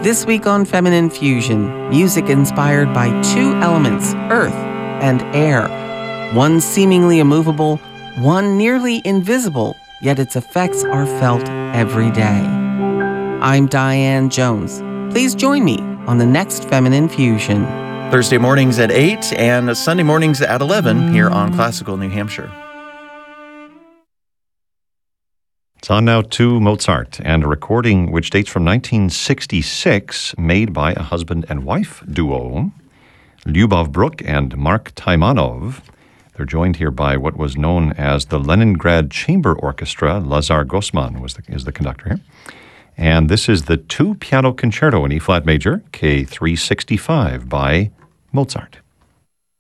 This week on Feminine Fusion, music inspired by two elements, earth and air. One seemingly immovable, one nearly invisible, yet its effects are felt every day. I'm Diane Jones. Please join me on the next Feminine Fusion. Thursday mornings at 8 and Sunday mornings at 11 here on Classical New Hampshire. It's on now to Mozart and a recording which dates from 1966, made by a husband and wife duo, Lyubov Bruk and Mark Taimanov. They're joined here by what was known as the Leningrad Chamber Orchestra. Lazar Gosman is the conductor here. And this is the two-piano concerto in E-flat major, K365 by Mozart.